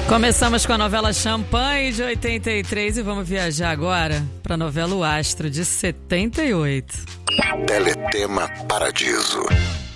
Começamos com a novela Champanhe de 83 e vamos viajar agora para a novela O Astro de 78. Teletema Paradiso.